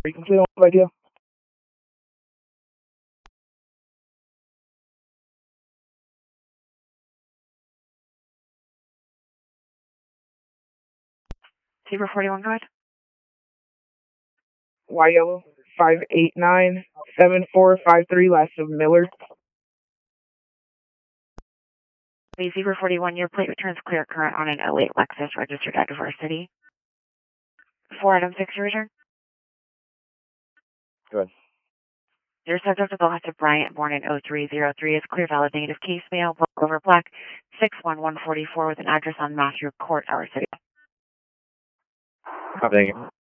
Are you complete on what idea? Zebra 41, go ahead. Y yellow 5897453, last of Miller. The Zebra 41, your plate returns clear current on an 08 Lexus registered at Diversity. 4 item 6 your return. Good. Your subject is Elective Bryant, born in 0303, is clear valid native case male, black over black, 61144 with an address on Matthew Court, our city. Thank you.